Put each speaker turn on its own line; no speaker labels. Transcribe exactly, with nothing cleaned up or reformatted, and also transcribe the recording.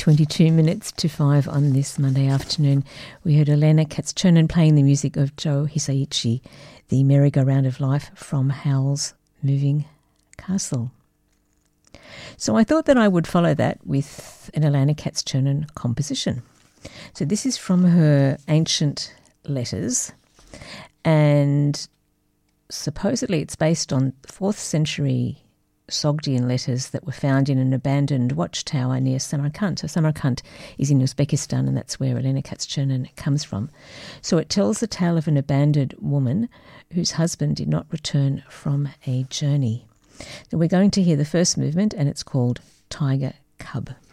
twenty-two minutes to five on this Monday afternoon. We heard Elena Katz-Chernin playing the music of Joe Hisaichi, The Merry-Go-Round of Life from Howl's Moving Castle. So I thought that I would follow that with an Elena Katz-Chernin composition. So this is from her Ancient Letters, and supposedly it's based on fourth century Sogdian letters that were found in an abandoned watchtower near Samarkand. So Samarkand is in Uzbekistan, and that's where Elena Katz-Chernin comes from. So it tells the tale of an abandoned woman whose husband did not return from a journey. So we're going to hear the first movement, and it's called Tiger Cub.